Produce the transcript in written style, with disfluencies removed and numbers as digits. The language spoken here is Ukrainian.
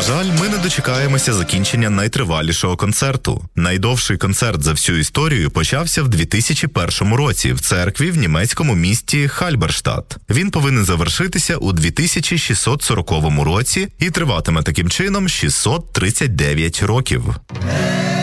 жаль, ми не дочекаємося закінчення найтривалішого концерту. Найдовший концерт за всю історію почався в 2001 році в церкві в німецькому місті Хальберштадт. Він повинен завершитися у 2640 році і триватиме таким чином 639 років.